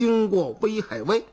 经过威海卫，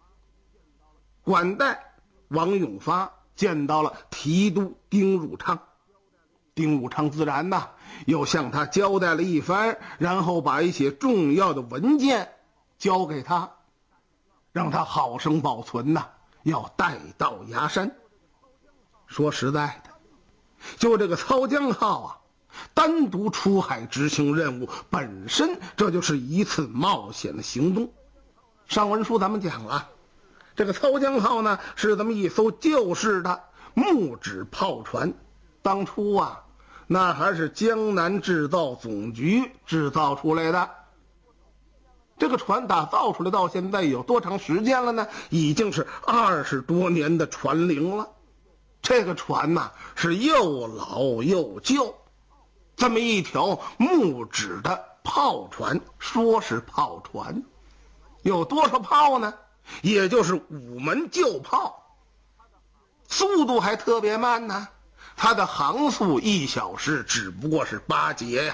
管带王永发见到了提督丁汝昌。丁汝昌自然又向他交代了一番，然后把一些重要的文件交给他，让他好生保存要带到崖山。说实在的，就这个操江号单独出海执行任务本身，这就是一次冒险的行动。上文书咱们讲了，这个操江号是这么一艘旧式的木质炮船，当初那还是江南制造总局制造出来的。这个船打造出来到现在有多长时间了呢？已经是20多年的船龄了。这个船是又老又旧，这么一条木质的炮船，说是炮船，有多少炮呢？也就是5门旧炮，速度还特别慢它的航速1小时只不过是8节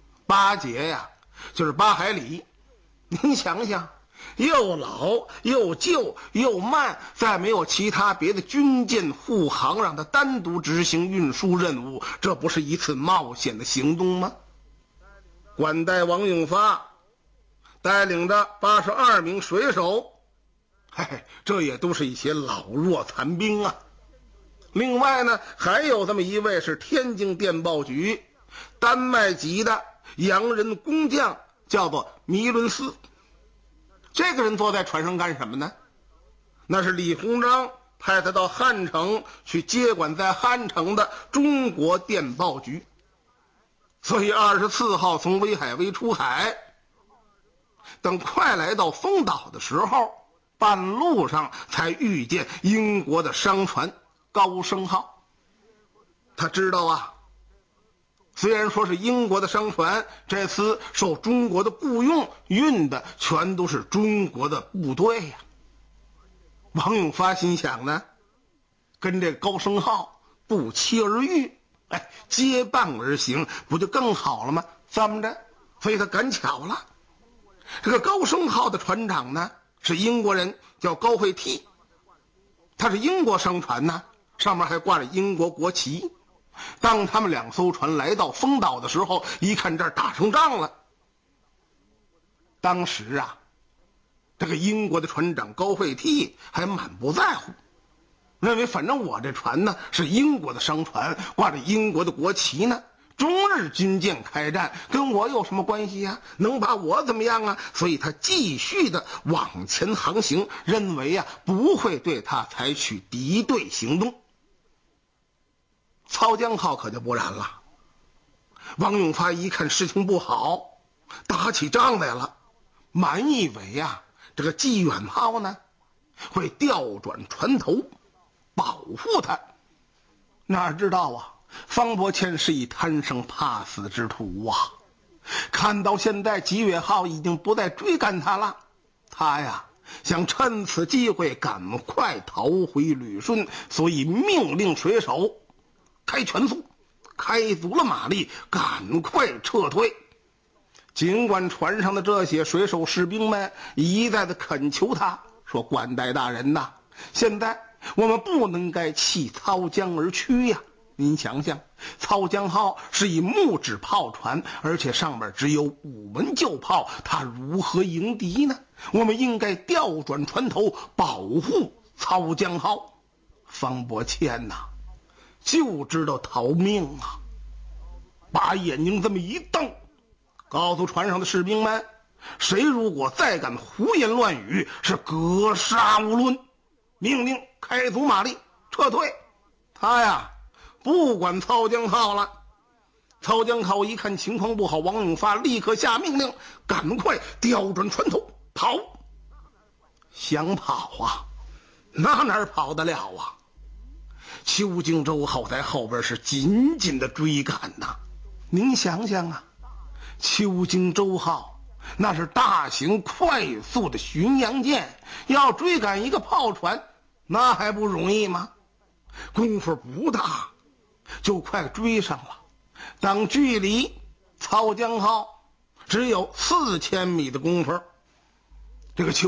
8节就是8海里。您想想，又老又旧又慢，再没有其他别的军舰护航，让它单独执行运输任务，这不是一次冒险的行动吗？管带王永发带领着82名水手，这也都是一些老弱残兵另外还有这么一位是天津电报局丹麦籍的洋人工匠，叫做弥伦斯。这个人坐在船上干什么呢？那是李鸿章派他到汉城去接管在汉城的中国电报局。所以24号从威海卫出海，等快来到丰岛的时候，半路上才遇见英国的商船高升号。他知道虽然说是英国的商船，这次受中国的雇佣，运的全都是中国的部队王永发心想跟这高升号不期而遇，结伴而行，不就更好了吗？这么着，所以他赶巧了。这个高升号的船长是英国人，叫高惠梯，他是英国商船上面还挂着英国国旗。当他们2艘船来到丰岛的时候，一看这儿打成仗了。当时这个英国的船长高惠梯还满不在乎，认为反正我这船是英国的商船，挂着英国的国旗中日军舰开战，跟我有什么关系能把我怎么样所以他继续的往前航行，认为不会对他采取敌对行动。操江号可就不然了，王永发一看事情不好，打起仗来了，满以为这个济远号会调转船头保护他，哪知道方伯谦是一贪生怕死之徒看到现在济远号已经不再追赶他了，他想趁此机会赶快逃回旅顺，所以命令水手开全速，开足了马力，赶快撤退。尽管船上的这些水手士兵们一再的恳求他说，管带大人现在我们不能该弃操江而去您想想，操江号是以木质炮船，而且上面只有5门旧炮，它如何迎敌呢？我们应该调转船头保护操江号。方伯谦就知道逃命把眼睛这么一瞪，告诉船上的士兵们，谁如果再敢胡言乱语，是格杀勿论。命令开足马力撤退。他不管操江号了。操江号一看情况不好，王永发立刻下命令，赶快调转船头跑。想跑哪儿跑得了邱京州号在后边是紧紧的追赶您想想邱京州号那是大型快速的巡洋舰，要追赶一个炮船，那还不容易吗？功夫不大就快追上了。当距离操江号只有4000米的功夫，这个邱